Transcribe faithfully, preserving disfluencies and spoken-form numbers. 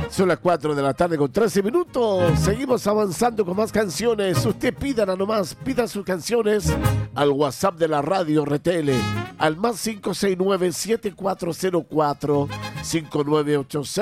Son las cuatro de la tarde con trece minutos. Seguimos avanzando con más canciones. Usted pídala nomás, pida sus canciones al WhatsApp de la radio R T L, al más cinco seis nueve, siete cuatro cero cuatro, cinco nueve ocho seis.